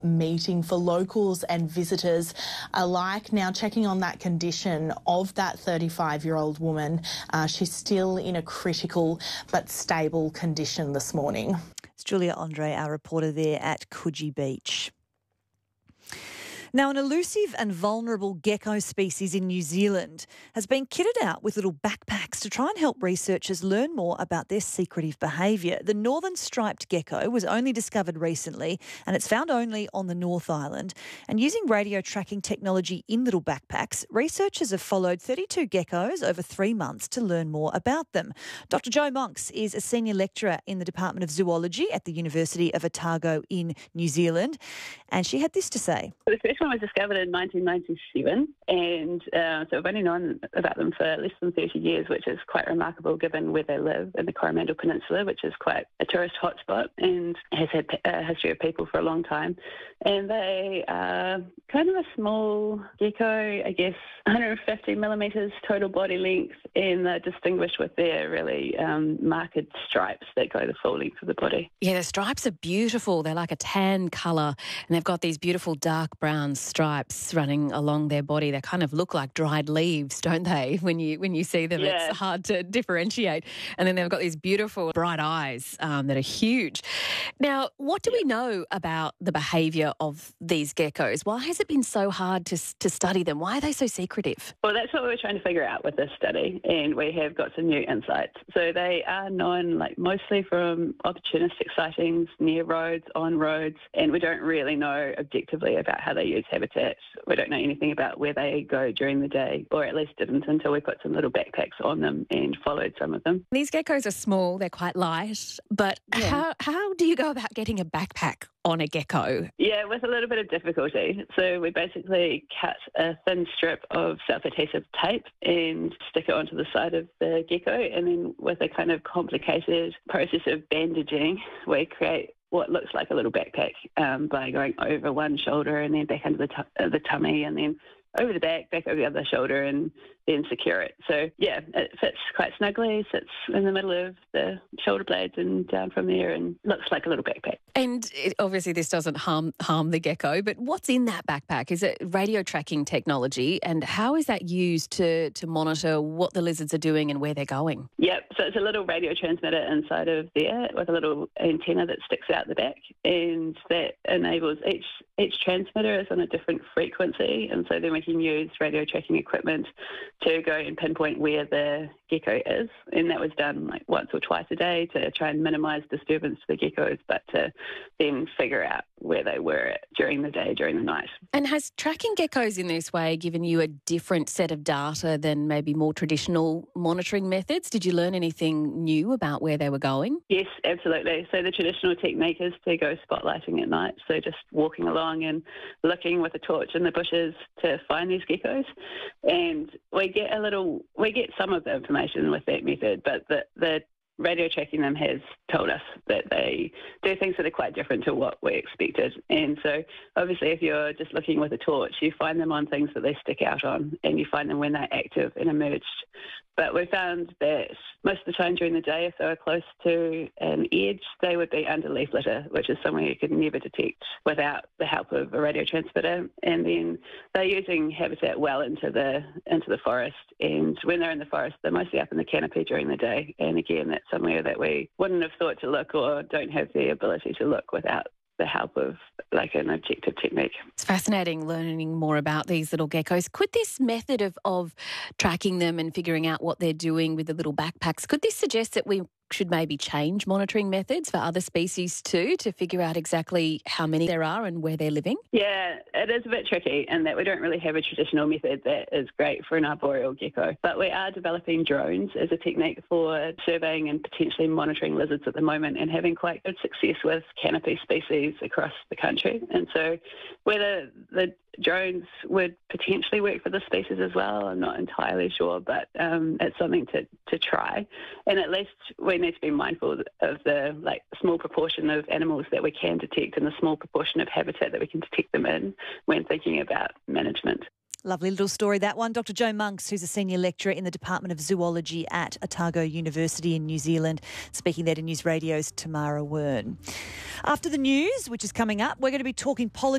meeting for locals and visitors alike. Now checking on that condition of that 35-year-old woman. She's still in a critical but stable condition this morning. It's Julia Andre, our reporter there at Coogee Beach. Now, an elusive and vulnerable gecko species in New Zealand has been kitted out with little backpacks to try and help researchers learn more about their secretive behaviour. The northern striped gecko was only discovered recently and it's found only on the North Island. And using radio tracking technology in little backpacks, researchers have followed 32 geckos over 3 months to learn more about them. Dr Jo Monks is a senior lecturer in the Department of Zoology at the University of Otago in New Zealand, and she had this to say. The first one was discovered in 1997, and so we've only known about them for less than 30 years, which is quite remarkable given where they live in the Coromandel Peninsula, which is quite a tourist hotspot and has had a history of people for a long time. And they are kind of a small gecko, I guess 150 millimetres total body length, and they're distinguished with their really marked stripes that go the full length of the body. Yeah, the stripes are beautiful. They're like a tan colour, and they've got these beautiful dark brown stripes running along their body. They kind of look like dried leaves, don't they? When you see them, yeah. It's hard to differentiate. And then they've got these beautiful bright eyes that are huge. Now, what do we know about the behaviour of these geckos? Why has it been so hard to study them? Why are they so secretive? Well, that's what we're trying to figure out with this study, and we have got some new insights. So they are known mostly from opportunistic sightings near roads, on roads, and we don't really know objectively about how they use habitat. We don't know anything about where they go during the day, or at least didn't until we put some little backpacks on them and followed some of them. These geckos are small, they're quite light, but how do you go about getting a backpack on a gecko? Yeah, with a little bit of difficulty. So we basically cut a thin strip of self-adhesive tape and stick it onto the side of the gecko, and then with a kind of complicated process of bandaging, we create what looks like a little backpack by going over one shoulder and then back under the tummy, and then over the back over the other shoulder, and then secure it. So, yeah, it fits quite snugly, sits in the middle of the shoulder blades and down from there, and looks like a little backpack. And obviously this doesn't harm the gecko, but what's in that backpack? Is it radio tracking technology, and how is that used to monitor what the lizards are doing and where they're going? Yep, so it's a little radio transmitter inside of there with a little antenna that sticks out the back, and that enables each transmitter is on a different frequency, and so then we can use radio tracking equipment to go and pinpoint where the gecko is, and that was done once or twice a day to try and minimise disturbance to the geckos, but to then figure out where they were during the day, during the night. And has tracking geckos in this way given you a different set of data than maybe more traditional monitoring methods? Did you learn anything new about where they were going? Yes, absolutely. So the traditional technique is to go spotlighting at night, so just walking along and looking with a torch in the bushes to find these geckos. And we get some of the information with that method, but the radio tracking them has told us that they do things that are quite different to what we expected. And so obviously if you're just looking with a torch, you find them on things that they stick out on, and you find them when they're active and emerged. But we found that most of the time during the day, if they were close to an edge, they would be under leaf litter, which is somewhere you could never detect without the help of a radio transmitter. And then they're using habitat well into the forest. And when they're in the forest, they're mostly up in the canopy during the day. And again, that's somewhere that we wouldn't have thought to look, or don't have the ability to look without the help of an objective technique. It's fascinating learning more about these little geckos. Could this method of tracking them and figuring out what they're doing with the little backpacks, could this suggest that we should maybe change monitoring methods for other species too, to figure out exactly how many there are and where they're living? Yeah, it is a bit tricky in that we don't really have a traditional method that is great for an arboreal gecko. But we are developing drones as a technique for surveying and potentially monitoring lizards at the moment, and having quite good success with canopy species across the country. And so whether the drones would potentially work for this species as well, I'm not entirely sure, but it's something to try. And at least we need to be mindful of the small proportion of animals that we can detect, and the small proportion of habitat that we can detect them in when thinking about management. Lovely little story, that one. Dr. Joe Monks, who's a senior lecturer in the Department of Zoology at Otago University in New Zealand, speaking there to News Radio's Tamara Wern. After the news, which is coming up, we're going to be talking politics.